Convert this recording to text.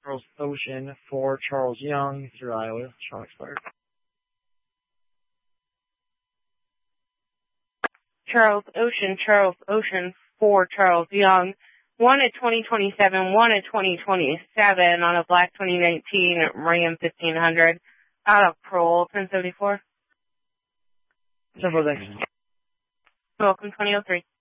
Charles Ocean for Charles Young through Iowa. Strong expired. Charles Ocean for Charles Young. 1 at 2027, 1 at 2027 on a black 2019 Ram 1500 out of Kroll 1074. Simple, thanks. Welcome 2003.